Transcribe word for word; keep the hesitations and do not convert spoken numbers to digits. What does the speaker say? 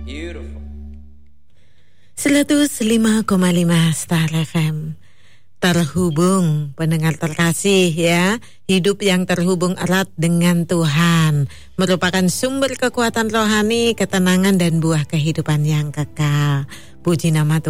Beautiful. seratus lima koma lima Star F M. Terhubung, pendengar terkasih ya. Hidup yang terhubung erat dengan Tuhan merupakan sumber kekuatan rohani, ketenangan dan buah kehidupan yang kekal. Puji nama Tuhan.